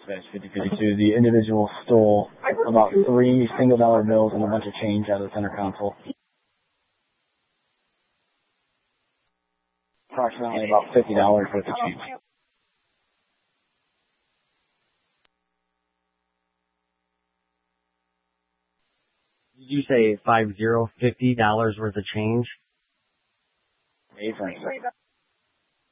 That's 5052. The individual stole about 3 single-dollar bills and a bunch of change out of the center console. Approximately about $50 worth of change. Did you say $50 worth of change? A-frame.